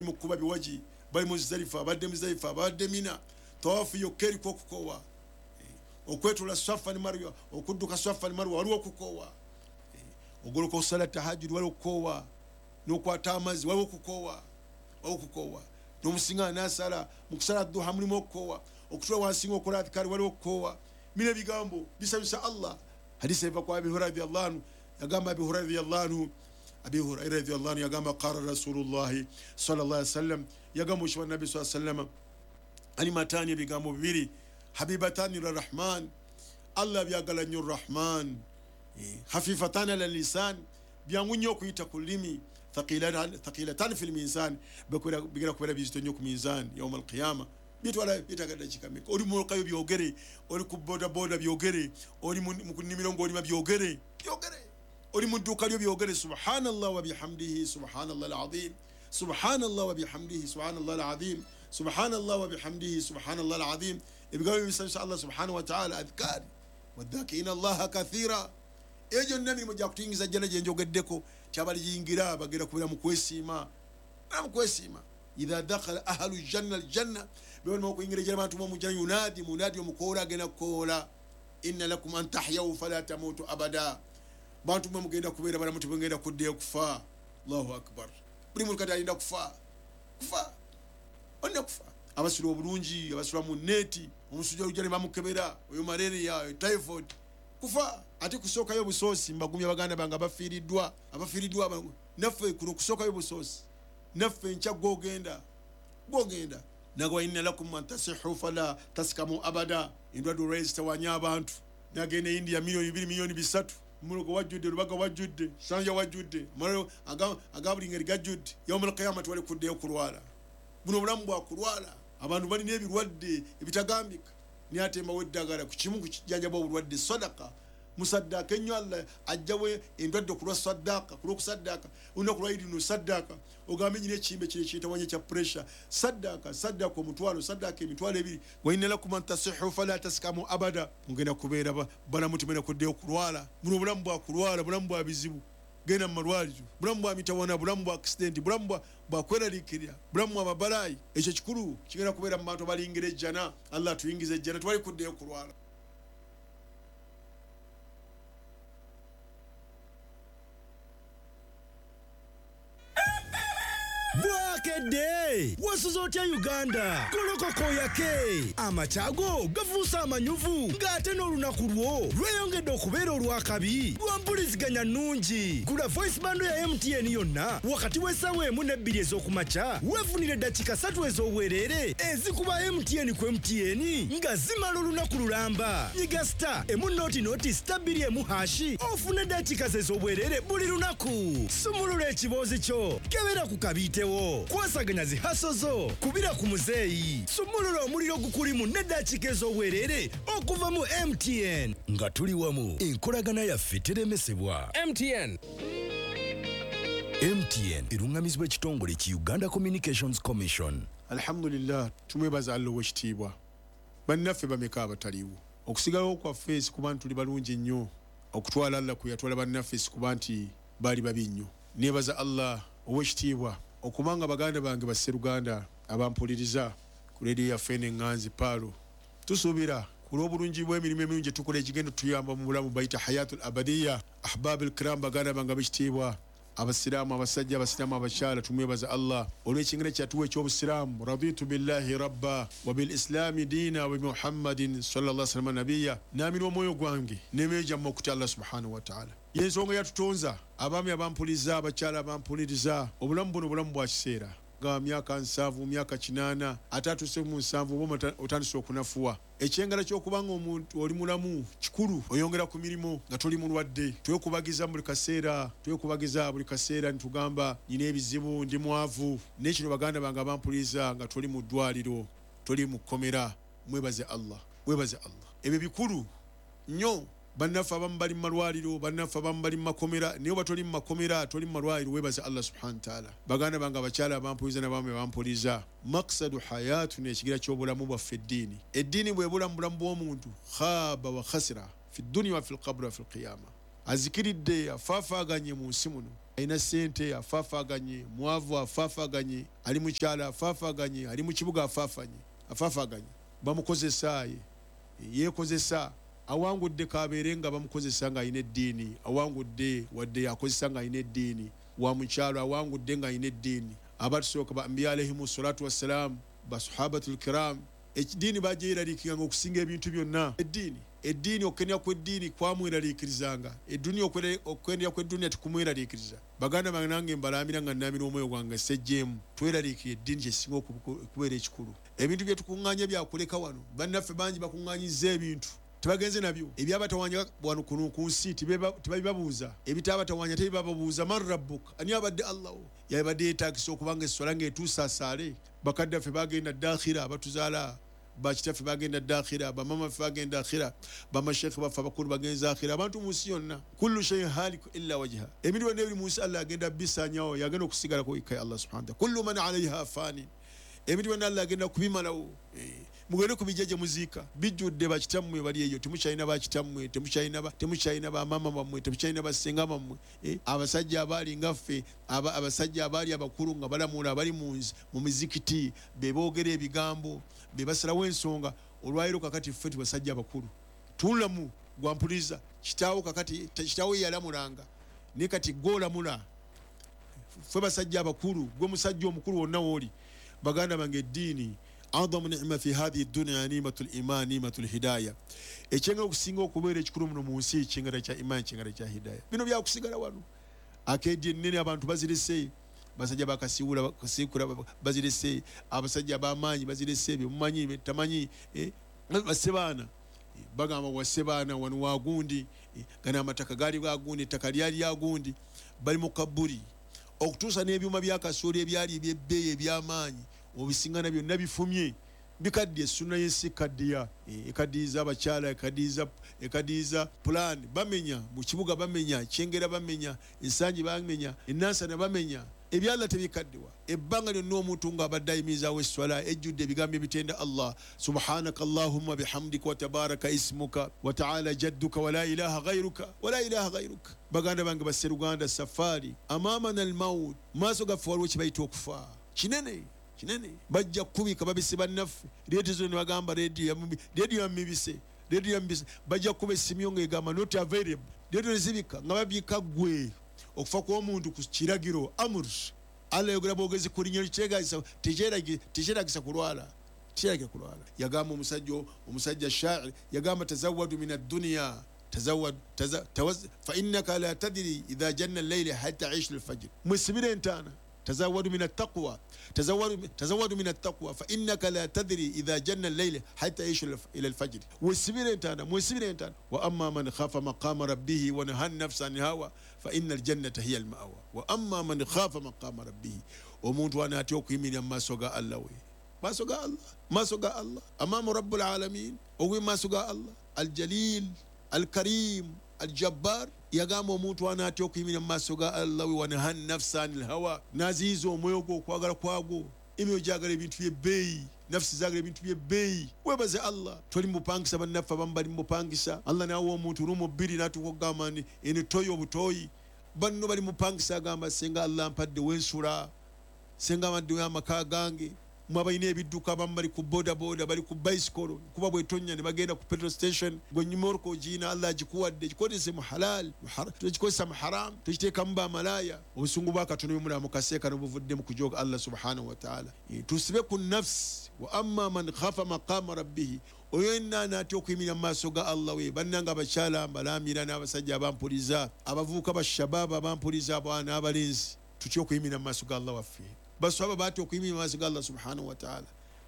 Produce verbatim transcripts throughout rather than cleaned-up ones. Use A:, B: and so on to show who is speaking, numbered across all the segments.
A: mukuba biwaji bali Muzdalifa badde Muzdalifa badde Mina tawafu yokeri ko kukowa okwetula Safa ni Marwa okudduka Safa ni Marwa waliwo kukowa ogoloka sala tahajjud waliwo kukowa nokwata amazi waliwo kukowa waliwo kukowa nomusinga nasala mukusala duha mulimo kukowa okutula wansinga okola adhkari waliwo kukowa mine bigambo bisabisa Allah hadisi eva kwa Abi Hurairah radhiyallahu anhu yagamba Abi Hurairah radhiyallahu anhu Abi Hurairah radhiyallahu anhu yagamba qala Rasulullah sallallahu alaihi wasallam yagamba ushwa Nabi sallallahu alaihi wasallam alimatani bigambo bibiri habibatani lirrahman Allah byagala nnyo Rahman hafifatan ala lisan byangu nnyo kuyita kulimi thaqilatan thaqilatan fil mizan bakura bigira kubera bizito nnyo ku mizan yawm alqiyama bitwala bitagada chikamika oli mu kayo byogere oli ku boda boda byogere oli mu kunimirongo oli mabyogere byogere oli mu duka lyo byogere subhanallah wa bihamdihi subhanallah alazim subhanallah wa bihamdihi subhanallah alazim subhanallah wa bihamdihi subhanallah alazim ibigawe bisabisa Allah subhanahu wa ta'ala adhkari wadhakina Allah kathira ejo nami moja kutingiza jana je njogeddeko cyabali yingira bagera kubira mu kwesima na mu kwesima idha dakhala ahlu janna aljanna biwon mo kuyingira jana bantu mu janna yunadi munadi omukora gena kola inna lakum an tahyaw fala tamutu abada bantu mu mugenda kubera bara mutu bengenda kudde kufa Allahu akbar buli mu kata inda kufa kufa onna kufa abasura obulungi abasura mu neti omusujja ujane bamukebera oyo malaria typhoid kufa ati kusoka yo busosi mbagumya baganda banga bafiridwa abafiridwa naffe kuno kusoka yo busosi naffe ncha gogenda gogenda nagwa inna lakum an tasihu fala taskamu abada indwa do raise tawanya abantu nagene India milioni mbili milioni bisatu murugo wajudde rubaga wajudde sanja wajudde maro aga agabulingeri gajudde yawmul qiyamah wali kudde kulwala buno bulamu bwa kulwala abantu bali nebirwadde ebitagambika ni atemba weddagala ku kimu kijjajaba obulwadde sadaqa musaddaka ennyo Allah ajjawe endwadde kulwa saddaqa kulwa kusaddaka una kulwa idi no saddaqa ogambe nyine chimbe kile kitawanye cha pressure saddaqa saddaqa omutwalo saddaqa emitwalo ebiri wa inna lakum an tasihu fala taskamu abada ngenda kubeera bana mutumena kudde okulwala muno bulamu bwa kulwala bulamu bwa bizibu gena malwaliro bulamu bwa mitawana bulamu bwa accident bulamu bwa bwa kweralikirya bulamu bwa babalayi ekyo kikulu kigenda kubeera mu bantu balingire jana Allah tuyingize jana twali kudde okulwala
B: Bwakede wasuzotya Uganda kolokoko yake amachago gafuusa amanyuvu ngate n'olunaku lwo lweyongedde okubeera olwakabi lwampuliziganya nnungi gula voice bando ya M T N yonna wakati w'essaawa emu n'ebbiri ez'okumakya weefunire eddakiika ssatu ez'obwereere ezikuba M T N ku M T N nga zimala olunaku lulamba nyiga star emu noti noti star bbiri emu hashi ofune eddakiika ze ez'obwereere buli lunaku sumulula ekiboozi kyo kebera ku kabiitewo kwasaganya zihaso zo kubira ku muzeeyi sumulula omuliro gukulimu n'eddakiika ez'obwereere okuva mu M T N nga tuli wamu enkolagana yaffe teremesebwa.
C: M T N
B: M T N erungamizibwa ekitongole ki Uganda Communications Commission.
A: Alhamdulillah tumwebaza Allah wekitiibwa bannaffe bameka abataliwo okusigalawo kwaffe si kuba nti tuli balungi nnyo okutwala Allah kuyatwala bannaffe si kuba nti baali babi nnyo nebaza Allah owekitiibwa okubanga baganda bange basseruganda abampuliriza ku radio yaffe n'enganzi palo tusuubira kulw'obulungi bw'emirimu emirungi gye tukola ekigendo tuyamba mu bulamu bayita hayatul abadiya ahbabul kiram baganda bange abekitiibwa abasiraamu abasajja abasiraamu abakyala tumwebaza Allah olw'ekingere kyatuwa eky'obusiraamu raditu billahi rabba wa bil islami diina wa muhammadin sallallahu alaihi wasallam nabiyya naamira omwoyo gwange n'emyoyo gyammwe okutya Allah subhanahu wa ta'ala yensonga yatutonza abaami abampuliza abakyala abampuliriza obulamu buno bulamu bwa kiseera nga myaka nsanvu myaka kinaana atatuse mu nsanvu oba otandise okunafuwa ekyengala ky'okubanga omuntu oli mulamu kikulu oyongera ku mirimo nga toli mulwadde twekubagiza buli kaseera twekubagiza buli kaseera nitugamba nyina ebizibu ndi mwavu n'ekino baganda bange abampuliriza nga toli mu ddwaliro toli mu kkomera mwebaze Allah mwebaze Allah ebyo bikulu nnyo bannaffe abamu bali mu malwaliro bannaffe abamu bali mu makomera naye oba toli mu makomera toli mu malwaliro weebaze Allah subhanahu wa ta'ala baganda bange abakyala abampuliza n'abaami abampuliza maksadu hayatuna ekigira ky'obulamu bwaffe eddiini eddiini bwebula mu bulamu bw'omuntu khaba wa khasira fi dunya wa fi lqabri wa fi lqiyama azikiridde afaafaaganye mu nsi muno alina sente afaafaganye, mwavu afaafaganye, ali mu kyalo afaafaganye, ali mu kibuga afaafanye afaafaganye, bamukozesaaye yeekozesa awangudde kabeere nga bamukozesa nga alina eddiini, awangudde wadde akozesa nga alina eddiini, wa mukyalo awangudde nga alina eddiini. Abatusooka ba anbiya alayhimu salatu wassalaamu, basahabatul kiram, eddiini bagyeraliikiranga okusinga ebintu byonna. Eddiini eddiini okendya kw'eddiini kwamweraliikirizanga, eddunia okwendya kw'eddunia tikumweraliikiriza. Baganda bange nange mbalambira nga nnaamira omwoyo gwange sejjeemu, tweraliikira eddiini kyesinga okubeera ekikulu. Ebintu bye tukuŋŋaanya byakuleka wano, bannaffe bangi bakuŋŋaanyizza ebintu tebagenze nabyo. Ebyabatawanya wano kuno ku nsi tebabibabuuza, ebitabatawanya tebibababuuza. Man rabbuka, ani abadde allahu, yabadde yeetagisa okubanga esswala ng'etuusa asaale. Bakadde ffe bagenda dakhira, abatuzaala bakitaffe bagenda dakhira, bamama ffe bagenda akhira, bamashekhe baffe abakulu bagenza akhira. Abantu mu nsi yonna kullu shay'in haliku illa wajha, ebintu byonna ebiri mu nsi Allah agenda bisaanyawo, yagenda okusigalako ika Allah subhanahu wa ta'ala. Kullu man alayha fanin, ebintu byonna Allah agenda kubimalawo. Mugende kubijja muziika bijjudde bakitammwe bali eyo, temukyalina bakitammwe, temukyalina temukyalina bamama bammwe, temukyalina basenga bammwe, abasajja abaali ngaffe, abasajja abaali abakulu nga balamula abali mu mizikiti, be boogera ebigambo, be basalawo ensonga. Olwaliro kakati ffe tubasajja abakulu tunulamu gwampuliza kitaawo, kakati kitaawo yalamulanga ne kati goolamula, ffe basajja abakulu, gwe musajja omukulu wonna wooli. Baganda bange eddiini أعظم نعمة في هذه الدنيا نعمة الإيمان نعمة الهداية. Echenga okusinga okubeera ekikulu muno mu nsi ekingala kya iman, ekingala kya hidaya. Bino byakusigala wano akeedi ennene abantu bazirese, basajja bakasiwula kasikula bazirese, abasajja b'amaanyi bazirese, bemumanyi betamanyi, basebaana bagamba wasebaana wano wagundi, gana amataka gaali gagundi, ettaka lyali lyagundi, bali mu kaburi okutuusa n'ebyuma bya kasooli ebyali ebyebbeeyi eby'amaanyi obisingana byonna bifumye bikaddiye. Sunna y'ensi kaddiya, ekaddiyiza abakyala, ekaddiyiza ekaddiyiza plan, bamenya mu kibuga, bamenya kyengera, bamenya ensangi, bamenya ennansana, bamenya ebyalla tebikaddiwa. Ebbanga lyonna omuntu ng'abadde ayimirizawo esswala ejjudde ebigambo ebitenda Allah, subhanaka allahumma bihamdika wa tabaraka ismuka wa ta'ala jadduka wa la ilaha ghayruka wa la ilaha ghayruka. Baganda bange basseruganda, safari amamana almaut, maaso gaffe waliwo kibayita okufa kinene kinene. Bajja kubika babise bannaffe redio zo ne bagamba redio yamibise, redio yamibise, bajja kuba essimu nga egamba not available, redio nezibika nga babyika gwe okufa kw'omuntu ku kiragiro amur. Allah yogera bwogezi ku linnya likyegayisa, tekyeragisa kulwala, tekyeragisa kulwala. Yagamba omusajja omusajja shairi yagamba tazawwadu min ad-dunya tazawwad tawaz fa innaka la tadri idha janna al-layl hatta ta'ish al-fajr. Musibire ntana تزودوا من التقوى تزودوا تزودوا من التقوى فإنك لا تدري إذا جن الليل حتى يعيش إلى الفجر. وسبيرين تانا وسبيرين تانا وأما من خاف مقام ربه ونهى النفس عن الهوى فإن الجنة هي المأوى. وأما من خاف مقام ربه وموت وانا أتوقع من ما سوى الله ما سوى الله ما سوى الله أمام رب العالمين وهو ما سوى الله الجليل الكريم الجبار. Yagamba omuntu anaatya okuyimira mu maaso ga Allah wa nahan nafsa anil hawa, naziyiza omwoyo gwo okwagala kwagwo. Emyoyo gyagala ebintu by'ebbeeyi, nafsi zaagala ebintu by'ebbeeyi. Webaze Allah, toli mupangisa bannaffe abamu bali mupangisa. Allah n'awa omuntu lumu bbiri n'atuuka okugamba nti eno toyi obutooyi, banno bali mupangisa. Agamba senga Allah mpadde wensula, senga amaddewo amaka gange. Mwabalina ebidduka, abamu bali ku boda boda, bali ku bicycle, kuba bwetonya ne bagenda ku petrol station. Gwe nyumorko ojina Allah agikuwadde, gikozese mu halal, tugikozesa mu haram, tukiteekamu bamalaya. Obusungu bwa Katonda bumula mu kaseeka n'obuvudde mu kujoga Allah subhanahu wa ta'ala. Tusibe ku nafsi. Wa amma man khafa maqama rabbih, oyo yenna anaatya okuyimira mu maaso ga Allah we. Bannanga abakyala mbalaamira n'abasajja abampuliza, abavubuka bashababa abampuliza, abaana abalenzi, tutya okuyimira mu maaso ga Allah waffe. Baswaba baatya okuyimira mu maaso ga Allah subhanahu wa ta'ala.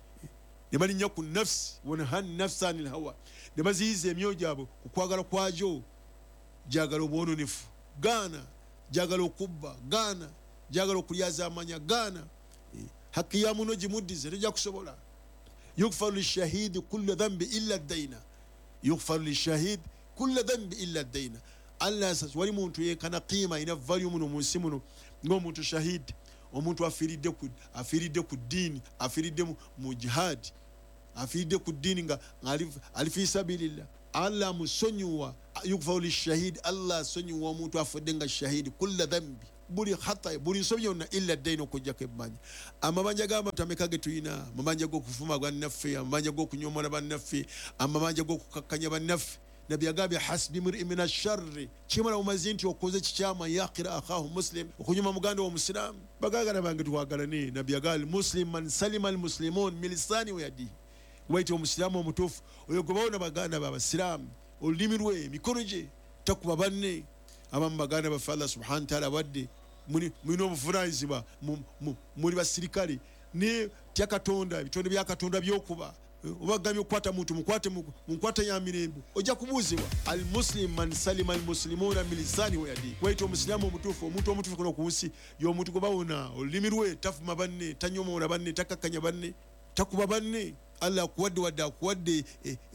A: Ne balinnya ku nafsi wa nahan nafsa anil hawa, ne baziyiza emyoyo gyabwe ku kwagala kwajo. Gyagala obwononefu gaana, gyagala okubba gaana, gyagala okulyaza amanya gaana. Hakki ya muno gimuddize tejja kusobola. Yughfaru lishahidi kullu dhanbi illa ad-dayna, yughfaru lishahidi kullu dhanbi illa ad-dayna. Allah asas wali muntu yenkana qiima ina volume no munsi muno ng'omuntu shahidi, omuntu afiridde ku afiridde ku ddiini, afiridde mu jihad, afiridde ku ddiini nga ali fi sabilillah. Allah musonyiwa. Yughfaru lishahidi, Allah asonyiwa omuntu afudde nga shahidi kullu dhanbi buli khata buli nsobi yonna illa daino kujja kebanja amabanja gamba tameka getuyina amabanja go kufuma gwa naffe amabanja go kunyomola bannaffe amabanja go kukakkanya bannaffe nabi agabe hasbi mir'in min ash-sharri kimala umazinti okoze kichama yaqira akahu muslim okunyuma muganda wa muslim bagagana bange twagalane nabi agal muslim man salima al-muslimun min lisani wa yadi waito muslimu omutufu oyo gobawona baganda b'abasilamu olulimi lwe mikono gye takuba banne abamu baganda bafe Allah subhanahu wa ta'ala wadde mulina obuvunanyizibwa muli basirikale ne tya katonda ebitonde bya katonda byokuba obagamye okukwata muntu mukwate mukwate ya mirembe ojja kubuuzibwa al muslim man salima al muslimuna min lisani wa yadi waito omusilamu omutuufu omuntu omutuufu kuno ku nsi y'omuntu gwe bawona olulimi lwe tafuma banne tanyomola banne takakkanya banne takuba banne Allah akuwadde wadde akuwadde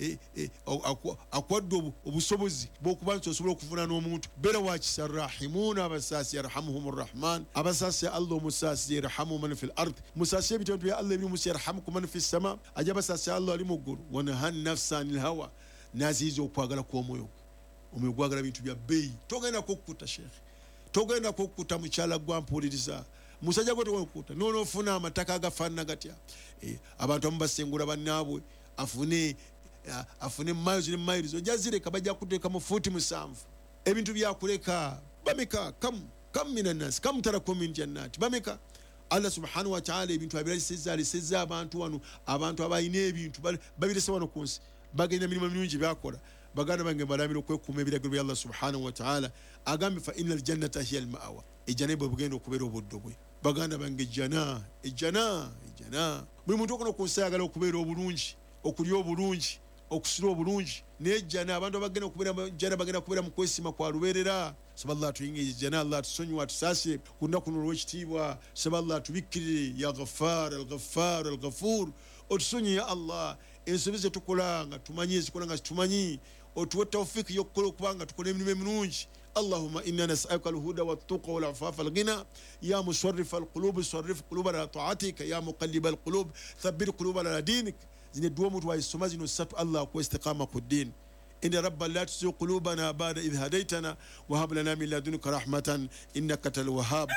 A: akuwadde obusobozi bw'okuba nti osobola okuvuna n'omuntu bera wakisa arrahimuna abasaasi yarhamuhum arrahman abasaasi ya Allah omusaasi yarhamu man fil ard musaasi ebitonde bya Allah ebiri musi yarhamukum man fis sama ajja abasaasi ya Allah ali mu ggulu wa nahan nafsa anil hawa naziiza okwagala kw'omwoyo omwoyo gwagala bintu bya bbeeyi togenda kukkuta shekhe togenda kukkuta mukyala gwa mpuliriza musajja gwe tokukuta nono ofuna amataka agafaanana gatya abantu amu basengula bannaabwe afune afune miles ne miles ojazireka bajja kuteeka mu fuuti musanvu ebintu byakuleka bameka kam kam minanas kam tarakum min jannati bameka Allah subhanahu wa ta'ala ebintu abiralisizza alisizza abantu wano abantu abayina ebintu babirese wano ku nsi bagenda mirimu mingi byakola baganda bange balamira okwekuuma ebiragiro bya Allah subhanahu wa ta'ala agambe fa innal jannata hiya al-ma'wa ejjana bwe bugenda okubeera obuddo bwe baganda bange ejjana ejjana ejjana buli muntu okono ku nsi ayagala okubeera obulungi okulya obulungi okusula obulungi nejjana abantu abagenda okubeera jjana bagenda kubeera mu kwesima kwa lubeerera saba Allah tuyingize jjana Allah tusonyiwa tusaase ku nnaku luno olw'ekitiibwa saba Allah tubikkirire ya Ghaffar al-Ghaffar al-Ghafuur otusonyi ya Allah ensobi ze tukola nga tumanyi ezikola nga tumanyi otuwe tawfiiki y'okukola okuba nga tukola emirimu emirungi اللهم إنا نسألك الهدى والتقى والعفاف والغنى يا مصرف القلوب صرف قلوبنا على طاعتك يا مقلب القلوب ثبت قلوبنا على دينك زين الدوام وتوايسوما زين السبت الله واستقامة الدين إن رب لا تزغ قلوبنا بعد إذ هديتنا وهب لنا من لدنك رحمة إنك أنت الوهاب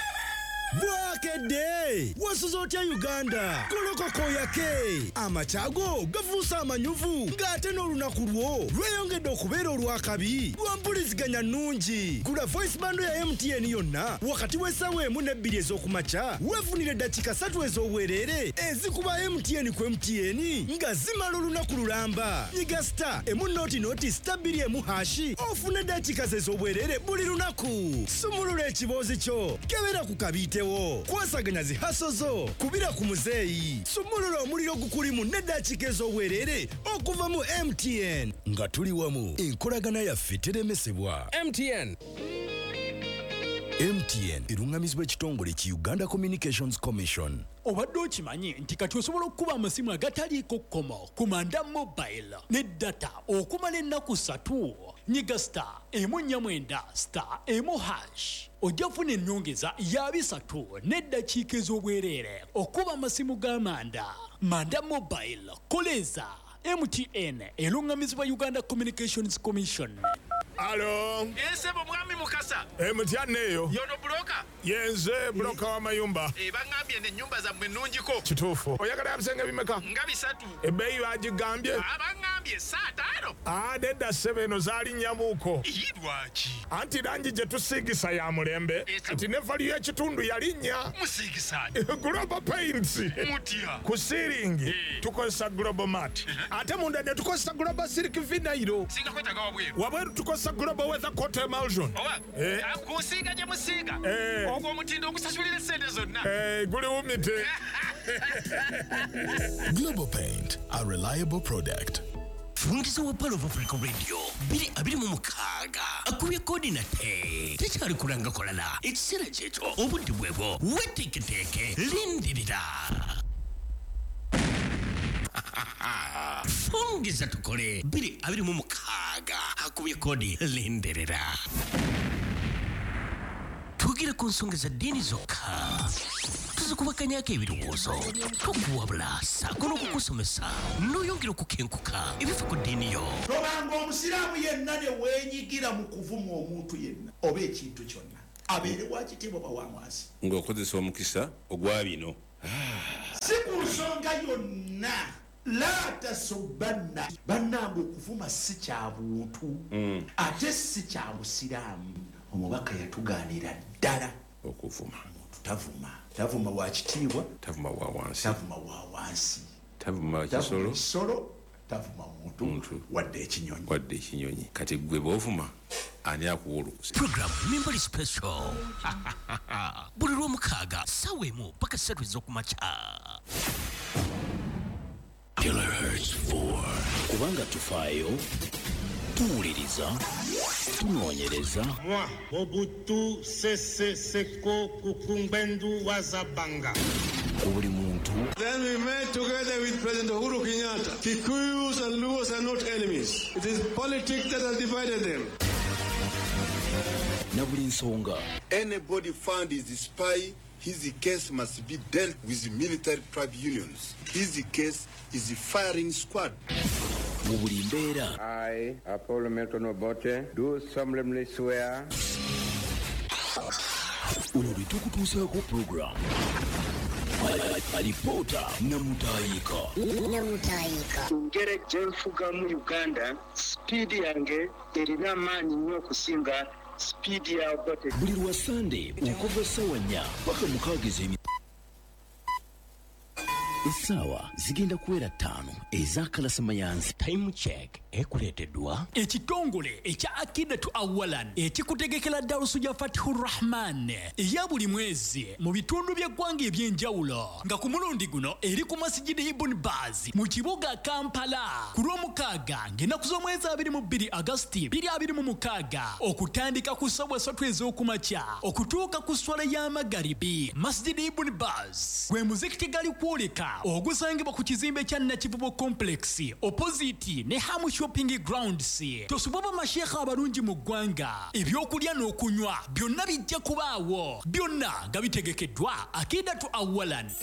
B: Bwakede wasuzotya Uganda kolokoko yake amachago gavusa amanyuvu ngate n'olunaku lwo lweyongedde okubeera olwakabi lwampuliziganya nnungi gula voice bando ya M T N yonna wakati w'essaawa emu n'ebbiri ez'okumakya weefunire eddakiika ssatu ez'obwereere ezikuba M T N ku M T N nga zimala olunaku lulamba nyiga star emu noti noti star bbiri emu hashi ofuna eddakiika ze ez'obwereere buli lunaku sumulula ekiboozi kyo kebera ku kabite kwasaganya zihasozo kubira ku muzeeyi sumulula omuliro gukulimu n'eddakiika ez'obwereere okuva mu M T N nga tuli wamu enkolagana yaffe teremesebwa.
C: M T N
B: M T N erungamizibwa ekitongole ki Uganda Communications Commission.
D: Obadde okimanyi nti kati osobola okukuba amasimu agataliiko kkomo ku Manda Mobile ne data okumala ennaku ssatu. Nyiga star emu nnya mwenda star emu hash ojja kufuna ennyongeza ya bisatu n'eddakiika ez'obwereere okuba amasimu ga Manda. Manda Mobile koleza M T N erungamizibwa Uganda Communications Commission.
E: Alo.
F: Ese mwami Mukasa.
E: M T N eyo.
F: Yono broka.
E: Yenze broka wa mayumba.
F: E bangambye ne nyumba za mwenunjiko.
E: Kituufu. Oyagala yabisenge bimeka?
F: Nga bisatu.
E: Ebbeeyi bagigambye.
F: Abangambye saa tano.
E: Ah, nedda sebeno zaali nnyamuuko.
F: Yidwaki.
E: Anti langi gye tusiigisa ya mulembe. Anti ne vali y'ekitundu yali nnya.
F: Musiigisa.
E: Global Paints.
F: Mutya.
E: Ku siiringi tukozesa Global Mat. Ate munda ne tukozesa Global Silk Vinyl.
F: Singa kwetaga wabweru.
E: Wabweru tukozesa Global Weather Coat Emulsion.
F: Owa.
E: Eh.
F: Kusiiga gye musiiga.
E: Eh.
F: Ogwo omutindo okusasulira sente zonna.
E: Eh, guli wumite.
B: Global Paint, a reliable product.
G: Fungiza wa Palo of Africa Radio biri abiri mu mukaga akubye kodi na te tekyali kulanga kolala ekisera kyekyo obudde bwebwo weteketeke lindirira fungiza tukole biri abiri mu mukaga akubye kodi lindirira tugira ku nsonga za dini zokka tuzikubakanyako ebirowoozo tukuwabula saako n'okukusomesa n'oyongera okukenkuka ebifa ku ddiini yo
H: tobanga omusiraamu yenna ne weenyigira mu kuvuma omuntu yenna oba ekintu kyonna
C: abeere wakitiibwa bawamwasi
H: ng'okozesa omukisa ogwa bino
C: si ku nsonga yonna la tasubanna bannange okuvuma si kya buntu ate si kya busiraamu omubaka yatugaanira ddala
H: okuvuma
C: omuntu tavuma tavuma wakitiibwa
H: tavuma wa wansi
C: tavuma wa wansi
H: tavuma kisolo
C: kisolo tavuma muntu wadde ekinyonyi
H: wadde ekinyonyi kati gwe bw'ovuma ani akuwa olukusa
G: program membali special buli lw'omukaaga ssaawa emu paka ssatu ez'okumakya
B: Kilohertz four kubanga tufaayo tuwuliriza tunoonyereza
I: Moi, Mobutu Sese Seko Kukumbendu Wazabanga.
B: buli muntu.
I: Then we met together with President Uhuru Kenyatta. Kikuyus and Luos are not enemies. It is politics that has divided them.
B: na buli nsonga.
J: Anybody found is a spy, his case must be dealt with military tribunals. His case is the firing squad.
B: mu buli mbeera.
K: I, Apollo Milton Obote, do solemnly swear.
B: Uno litukutuusaako program. Alipoota namutayika.
L: namutayika ngere jenfuga mu Uganda speedi yange erina amaanyi nnyo okusinga speedi ya Obote.
B: buli lwa Sunday okuva ssaawa nnya paka mukaaga ez'emi essaawa zigenda kuwera ttaano ez'akalasimayanzi.
G: time check ekuleeteddwa
D: ekitongole ekya Akidatu Awalan ekikutegekera Darusuja Fatihur Rahman eya buli mwezi mu bitundu by'eggwanga eby'enjawulo nga ku mulundi guno eri ku Masjidi Ibn Baz mu kibuga Kampala ku lw'omukaaga ng'ennaku z'omwezi abiri mu bbiri Agosti bbiri abiri mu mukaaga okutandika ku ssaawa ssatu ez'okumakya okutuuka ku swala y'amagaribi. Masjidi Ibn Baz gwe muzikiti gali kwoleka ogusangibwa ku kizimbe kya Nakivubo Complex opposite ne Hamu Shopping Grounds. Tosobola bamashekha abalungi mu ggwanga, ebyokulya n'okunywa byonna bijja kubaawo, byonna nga bitegekeddwa Akidatu Awalan.